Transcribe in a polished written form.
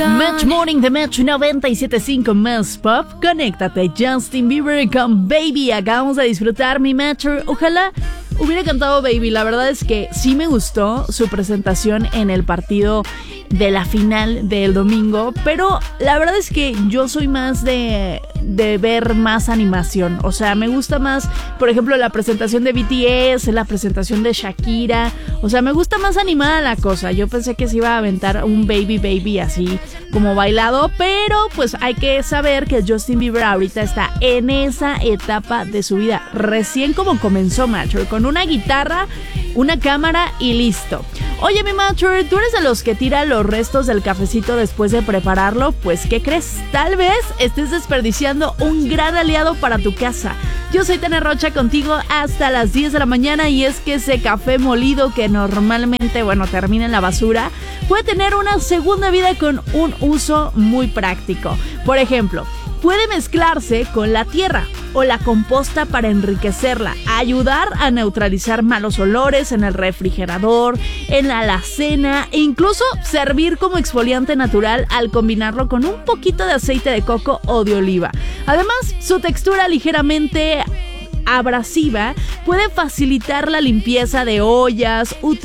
Match Morning de Match 97.5 más Pop. Conéctate, Justin Bieber con Baby. Acabamos de disfrutar mi match. Ojalá hubiera cantado Baby. La verdad es que sí me gustó su presentación en el partido de la final del domingo, pero la verdad es que yo soy más de ver más animación. O sea, me gusta más, por ejemplo, la presentación de BTS, la presentación de Shakira. O sea, me gusta más animada la cosa. Yo pensé que se iba a aventar un Baby así como bailado, pero pues hay que saber que Justin Bieber ahorita está en esa etapa de su vida, recién como comenzó Mature, con una guitarra, una cámara y listo. Oye, mi Mature, ¿tú eres de los que tira los restos del cafecito después de prepararlo? Pues, ¿qué crees? Tal vez estés desperdiciando un gran aliado para tu casa. Yo soy Tania Rocha, contigo hasta las 10 de la mañana, y es que ese café molido que normalmente, termina en la basura, puede tener una segunda vida con un uso muy práctico. Por ejemplo, puede mezclarse con la tierra o la composta para enriquecerla, ayudar a neutralizar malos olores en el refrigerador, en la alacena, e incluso servir como exfoliante natural al combinarlo con un poquito de aceite de coco o de oliva. Además, su textura ligeramente abrasiva puede facilitar la limpieza de ollas,